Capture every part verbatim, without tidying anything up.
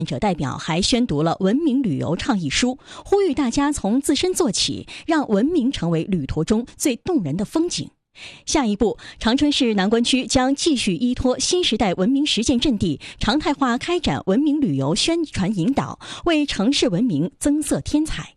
者代表还宣读了文明旅游倡议书，呼吁大家从自身做起，让文明成为旅途中最动人的风景。下一步，长春市南关区将继续依托新时代文明实践阵地，常态化开展文明旅游宣传引导，为城市文明增色添彩。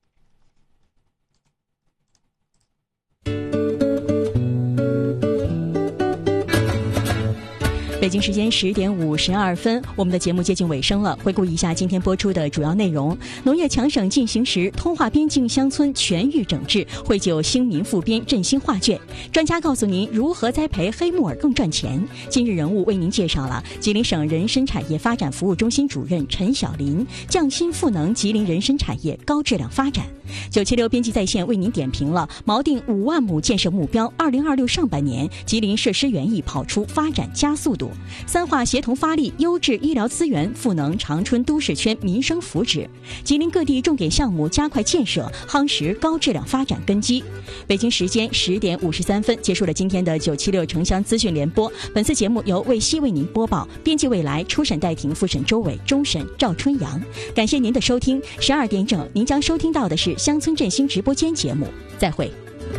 北京时间十点五十二分，我们的节目接近尾声了。回顾一下今天播出的主要内容：农业强省进行时，通化边境乡村全域整治，绘就兴民复边振兴画卷。专家告诉您如何栽培黑木耳更赚钱。今日人物为您介绍了吉林省人参产业发展服务中心主任陈晓林，匠心赋能吉林人参产业高质量发展。九七六编辑在线为您点评了锚定五万亩建设目标，二零二六上半年吉林设施园艺跑出发展加速度。三化协同发力，优质医疗资源赋能长春都市圈民生福祉。吉林各地重点项目加快建设，夯实高质量发展根基。北京时间十点五十三分，结束了今天的九七六城乡资讯联播。本次节目由魏希为您播报，编辑未来，初审戴婷，复审周伟，终审赵春阳。感谢您的收听，十二点整您将收听到的是乡村振兴直播间节目，再会。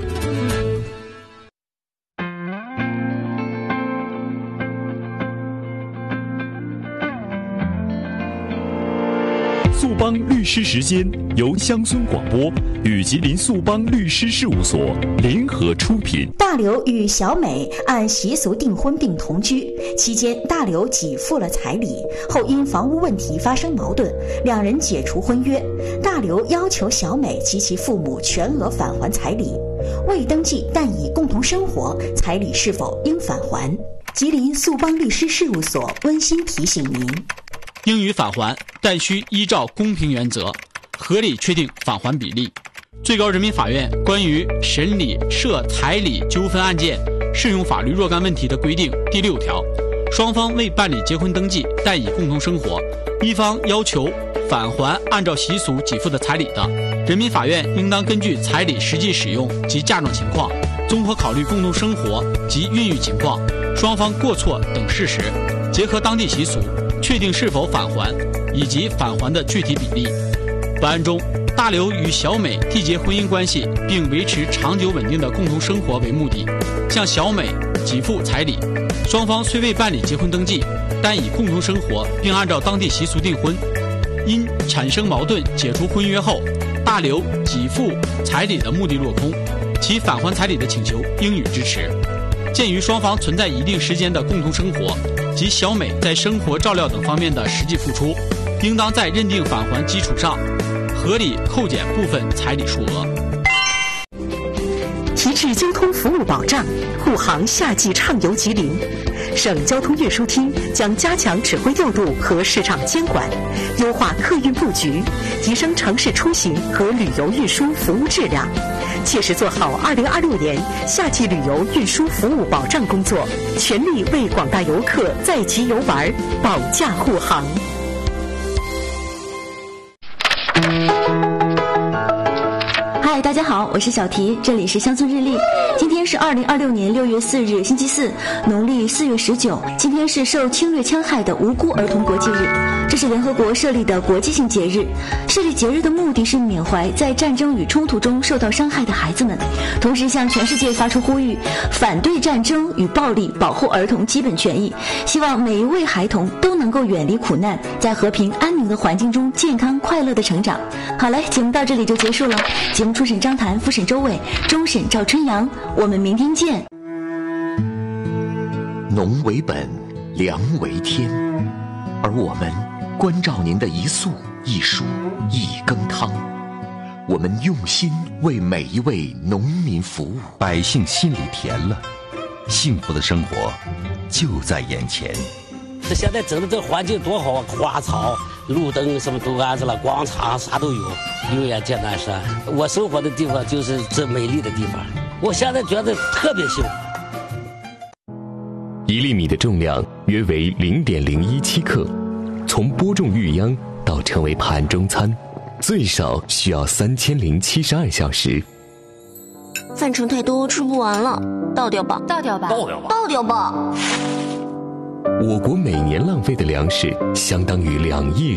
速帮律师时间由乡村广播与吉林速帮律师事务所联合出品。 大刘与小美按习俗订婚并同居，期间大刘给付了彩礼，后因房屋问题发生矛盾，两人解除婚约。大刘要求小美及其父母全额返还彩礼，未登记但已共同生活，彩礼是否应返还？吉林速帮律师事务所温馨提醒您。 应予返还，但需依照公平原则，合理确定返还比例。最高人民法院关于审理涉彩礼纠纷案件适用法律若干问题的规定第六条，双方未办理结婚登记，但已共同生活，一方要求返还按照习俗给付的彩礼的，人民法院应当根据彩礼实际使用及嫁妆情况，综合考虑共同生活及孕育情况、双方过错等事实，结合当地习俗，确定是否返还以及返还的具体比例。本案中，大刘与小美缔结婚姻关系并维持长久稳定的共同生活为目的，向小美给付彩礼。双方虽未办理结婚登记，但已共同生活并按照当地习俗订婚。因产生矛盾解除婚约后，大刘给付彩礼的目的落空，其返还彩礼的请求应予支持。鉴于双方存在一定时间的共同生活及小美在生活照料等方面的实际付出，应当在认定返还基础上合理扣减部分彩礼数额。 提质交通服务保障，护航夏季畅游吉林。省交通运输厅将加强指挥调度和市场监管，优化客运布局，提升城市出行和旅游运输服务质量，切实做好二零二六年夏季旅游运输服务保障工作，全力为广大游客在吉游玩保驾护航。 嗨，大家好，我是小提，这里是乡村日历。今天是二零二六年六月四日，星期四，农历四月十九。今天是受侵略戕害的无辜儿童国际日，这是联合国设立的国际性节日。设立节日的目的是缅怀在战争与冲突中受到伤害的孩子们，同时向全世界发出呼吁，反对战争与暴力，保护儿童基本权益。希望每一位孩童都能够远离苦难，在和平安宁的环境中健康快乐的成长。好嘞，节目到这里就结束了。节目初审张谭，复审周伟，终审赵春阳。我们明天见。 农为本，粮为天，而我们关照您的一粟一黍一羹汤，我们用心为每一位农民服务， 百姓心里甜了，幸福的生活就在眼前。 这现在整的这环境多好啊，花草路灯什么都安置了，广场啥都有，牛眼见南山。我生活的地方就是这美丽的地方，我现在觉得特别幸福。 一粒米的重量约为零点零一七克，从播种育秧到成为盘中餐，最少需要三千零七十二小时。 饭盛太多，吃不完了，倒掉吧， 倒掉吧， 倒掉吧， 倒掉吧。 我国每年浪费的粮食相当于两亿人。